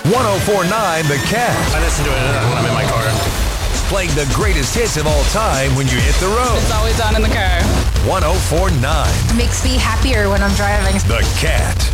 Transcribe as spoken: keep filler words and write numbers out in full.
ten forty-nine The Cat. I listen to it when I'm in my car. Playing the greatest hits of all time when you hit the road. It's always on in the car. ten forty-nine Makes me happier when I'm driving. The Cat.